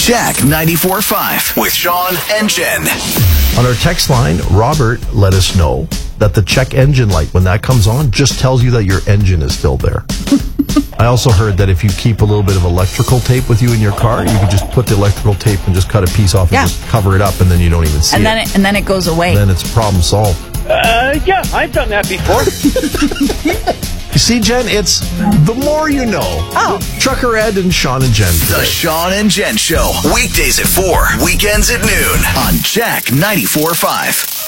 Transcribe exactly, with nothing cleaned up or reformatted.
Jack ninety-four point five with Sean and Jen. On our text line, Robert let us know that the check engine light, when that comes on, just tells you that your engine is still there. I also heard that if you keep a little bit of electrical tape with you in your car, you can just put the electrical tape and just cut a piece off and Yeah. just cover it up, and then you don't even see And it. then it, and then it goes away. Then it's problem solved. Uh, yeah, I've done that before. You see, Jen, it's the more you know. Oh. Trucker Ed and Sean and Jen. The Sean and Jen Show. Weekdays at four, weekends at noon on Jack ninety-four point five.